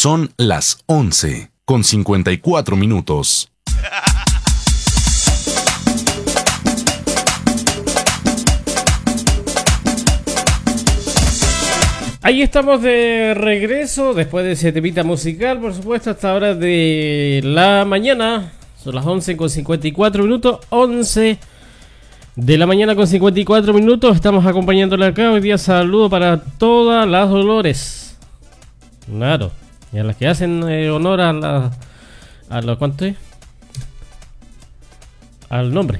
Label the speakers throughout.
Speaker 1: Son las 11:54.
Speaker 2: Ahí estamos de regreso, después de ese temita musical, por supuesto, hasta hora de la mañana. Son las 11:54, 11 de la mañana con 54 minutos. Estamos acompañándole acá. Hoy día saludo para todas las Dolores. Claro, y a las que hacen honor a la ¿cuánto es? Al nombre.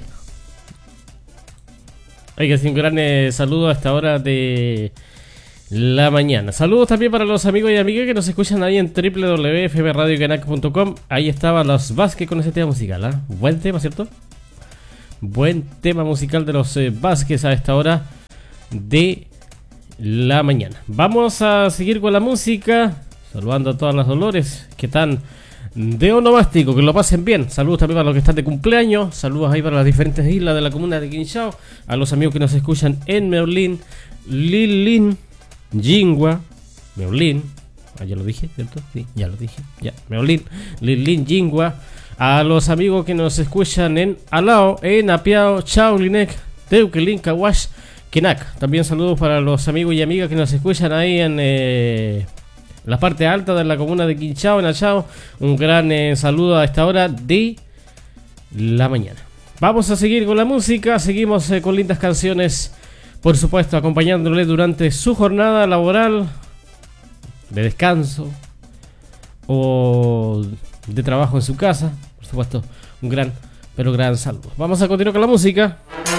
Speaker 2: Hay que hacer un gran saludo a esta hora de la mañana. Saludos también para los amigos y amigas que nos escuchan ahí en www.fmradiocanac.com. Ahí estaban los Vázquez con ese tema musical, ¿eh? Buen tema, ¿cierto? Buen tema musical de los Vázquez a esta hora de la mañana. Vamos a seguir con la música, saludando a todas las Dolores que están de onomástico, que lo pasen bien. Saludos también para los que están de cumpleaños. Saludos ahí para las diferentes islas de la comuna de Quinchao. A los amigos que nos escuchan en Meulín, Lilín, Jingua, Meulín. Ya lo dije, ¿cierto? Sí, ya lo dije. Ya, Meulín, Lilín, Jingua. A los amigos que nos escuchan en Alao, en Apiao, Chaulinec, Teuquelin, Cahuash, Kenac. También saludos para los amigos y amigas que nos escuchan ahí en la parte alta de la comuna de Quinchao, en Achao. Un gran saludo a esta hora de la mañana. Vamos a seguir con la música. Seguimos con lindas canciones, por supuesto, acompañándole durante su jornada laboral, de descanso o de trabajo en su casa. Por supuesto, un gran, pero gran saludo. Vamos a continuar con la música.